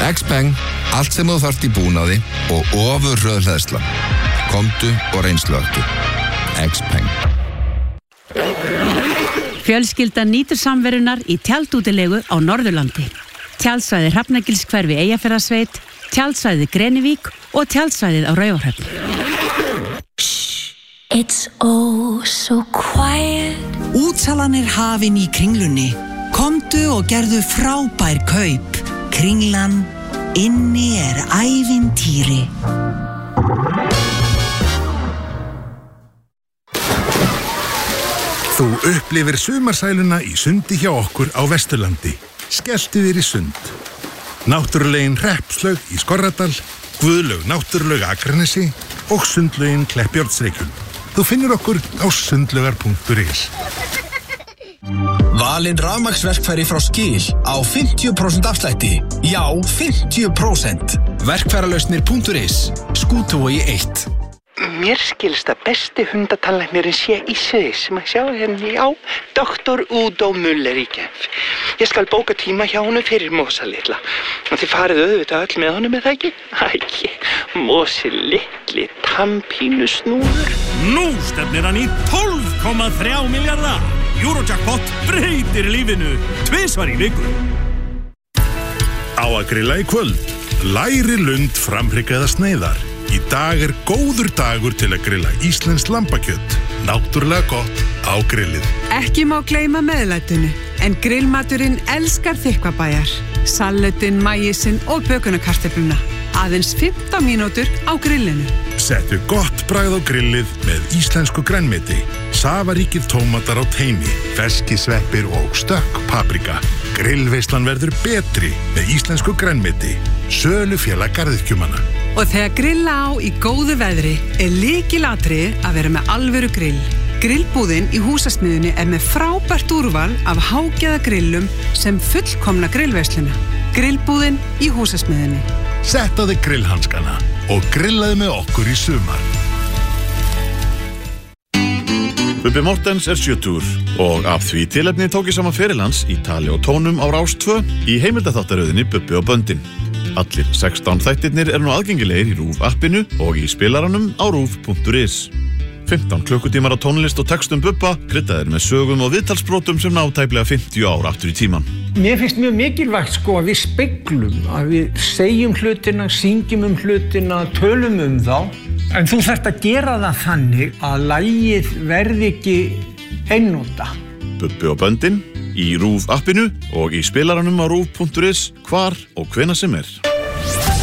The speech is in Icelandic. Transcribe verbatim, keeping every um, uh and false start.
Xpeng, allt sem þú þarft í búnaði og ofurhröð hleðsla. Komdu og reynslögtu. Xpeng. Fjölskyldan nýtur samverunar í tjaldútilegu á Norðurlandi. Tjaldsvæði Hrafnagilshverfi Eyjafjarðarsveit, tjaldsvæði Grenivík og tjaldsvæðið á Raufarhöfn. It's oh so quiet. Útsalan er hafin í Kringlunni. Komdu og gerðu frábær kaup. Kringlan, inni er ævintýri. Þú upplifir sumarsæluna í sundi hjá okkur á Vesturlandi. Skelltu þér í sund. Náttúrulegin Hreppslaug í Skorradal, Guðlaug náttúruleg Akranesi og sundlaugin Kleppjárnsreykjum. Þú finnur okkur á sundlaugar punktur is. Valinn rafmagnsverkfæri frá Skil á fimmtíu prósent afslætti. Já, fimmtíu prósent. Verkfæralausnir punktur is. Skútuvogi eitt. Mér skilst að besti hundatannlæknirinn sé í Sviss. Maður sjá henni á doktor Udo Müller í Genf. Ég skal bóka tíma hjá honum fyrir Mosa litla. Þið farið auðvitað öll með honum, er það ekki? Æ, Mosi litli tannpínu snúður. Nú stefnir hann í tólf komma þrjá milljarða. Eurojackpot breytir lífinu tvisvar í viku. Á að grilla í kvöld. Læri lund framhryggaða sneiðar. Í dag er góður dagur til að grilla íslenskt lambakjöt. Náttúrulega gott á grillið. Ekki má gleyma meðlætinu, en grillmaturinn elskar þykkvabæjar. Salatinn, maísinn og bökunarkartöfluna. Aðeins fimmtán mínútur á grillinu. Settu gott bragð á grillið með íslensku grænmeti. Safaríkir tómatar á teini, ferskisveppir og stökk paprika. Grillveislan verður betri með íslensku grænmeti. Sölufélag garðyrkjumanna. Og þegar grilla á í góðu veðri er lykilatriði að vera með alvöru grill. Grillbúðin í húsasmiðjunni er með frábært úrval af hágæða grillum sem fullkomna grillveisluna. Grillbúðin í húsasmiðjunni. Sett á þig grillhanskana og grillaði með okkur í sumar. Bubbi Mortens er sjötugur og af því tilefni tók ég saman feril hans í tali og tónum á Rás tvö í heimildaþáttaröðinni Bubbi og böndin. Allir sextán þættirnir eru nú aðgengilegir í RÚV appinu og í spilaranum á rúv punktur is. fimmtán klukkutímar á tónlist og textum Bubba, kryddaðir með sögum og viðtalsbrotum sem ná tæplega fimmtíu ár aftur í tíman. Mér finnst mjög mikilvægt sko að við speglum, að við segjum hlutina, syngjum um hlutina, tölum um þá. En þú þarft að gera það þannig að lagið verði ekki einnota. Bubbi og böndin í RÚV appinu og í spilaranum á rúv punktur is hvar og hvenær sem er.